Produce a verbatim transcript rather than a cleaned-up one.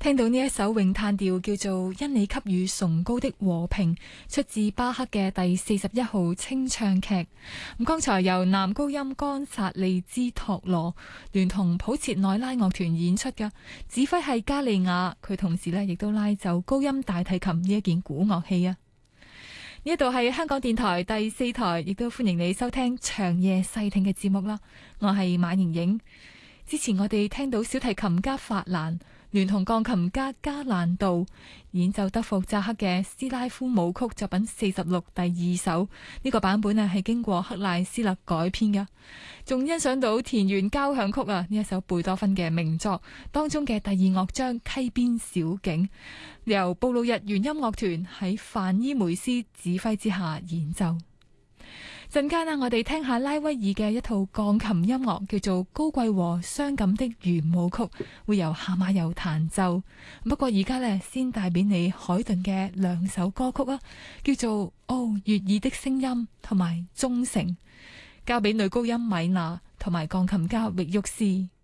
聽到呢一首詠嘆調叫做因你給予崇高的和平，出自巴赫嘅第四十一號清唱劇。咁剛才由男高音岡薩利茲托羅聯同普切內拉樂團演出嘅，指揮係加利亞，佢同時呢亦都拉奏高音大提琴呢一件古樂器啊。呢度係香港電台第四台，亦都歡迎你收聽長夜細聽嘅節目啦。我係馬瑩瑩。之前我哋聽到小提琴家法蘭聯同鋼琴家加蘭道演奏德弗扎克嘅斯拉夫舞曲作品四十六第二首，呢、這個版本啊係經過克賴斯勒改編嘅，仲欣賞到田園交響曲啊呢一首貝多芬嘅名作當中嘅第二樂章溪邊小景，由布魯日原音樂團喺范伊梅斯指揮之下演奏。陣間啊，我哋聽下拉威爾嘅一套鋼琴音樂，叫做《高貴和傷感的圓舞曲》，會由夏馬友彈奏。不過而家呢，先帶俾你海頓嘅兩首歌曲啊，叫做《哦，悅耳的聲音》同埋《忠誠》，交俾女高音米娜同埋鋼琴家域沃斯。